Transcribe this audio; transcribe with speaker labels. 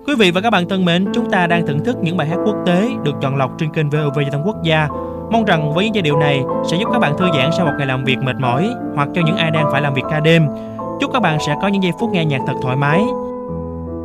Speaker 1: Quý vị và các bạn thân mến, chúng ta đang thưởng thức những bài hát quốc tế được chọn lọc trên kênh VOV Giao thông Quốc gia. Mong rằng với những giai điệu này sẽ giúp các bạn thư giãn sau một ngày làm việc mệt mỏi, hoặc cho những ai đang phải làm việc ca đêm. Chúc các bạn sẽ có những giây phút nghe nhạc thật thoải mái.